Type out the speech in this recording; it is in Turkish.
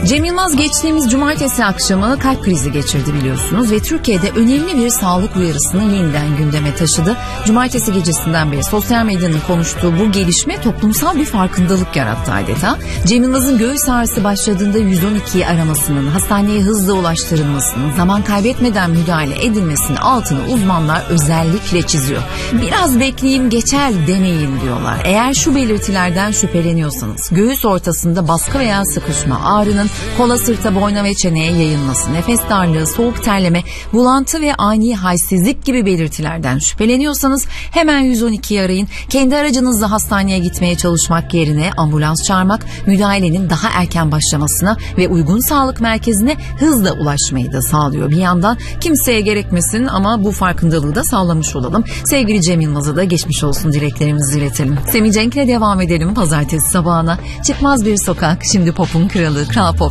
Cem Yılmaz geçtiğimiz cumartesi akşamı kalp krizi geçirdi biliyorsunuz ve Türkiye'de önemli bir sağlık uyarısını yeniden gündeme taşıdı. Cumartesi gecesinden beri sosyal medyanın konuştuğu bu gelişme toplumsal bir farkındalık yarattı adeta. Cem Yılmaz'ın göğüs ağrısı başladığında 112'yi aramasının, hastaneye hızla ulaştırılmasının, zaman kaybetmeden müdahale edilmesinin altını uzmanlar özellikle çiziyor. Biraz bekleyeyim geçer demeyin diyorlar. Eğer şu belirtilerden şüpheleniyorsanız, göğüs ortasında baskı veya sıkışma, ağrının kola, sırta, boyna ve çeneye yayılması, nefes darlığı, soğuk terleme, bulantı ve ani halsizlik gibi belirtilerden şüpheleniyorsanız hemen 112'yi arayın. Kendi aracınızla hastaneye gitmeye çalışmak yerine ambulans çağırmak, müdahalenin daha erken başlamasına ve uygun sağlık merkezine hızla ulaşmayı da sağlıyor. Bir yandan kimseye gerekmesin ama bu farkındalığı da sağlamış olalım. Sevgili Cem Yılmaz'a da geçmiş olsun dileklerimizi iletelim. Semih Cenk'le devam edelim pazartesi sabahına. Çıkmaz bir sokak, şimdi pop'un kralı Kral Pop